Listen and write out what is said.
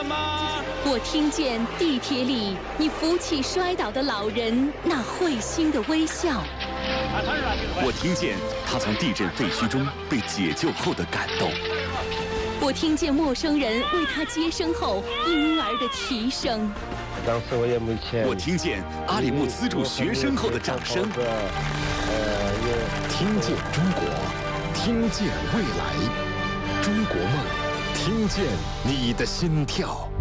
吗？ 我听见地铁里你扶起摔倒的老人那会心的微笑。 我听见他从地震废墟中被解救后的感动。 我听见陌生人为他接生后婴儿的啼声。 当时我也没钱。 我听见阿里木资助学生后的掌声。 听见中国，听见未来，中国梦，听见你的心跳。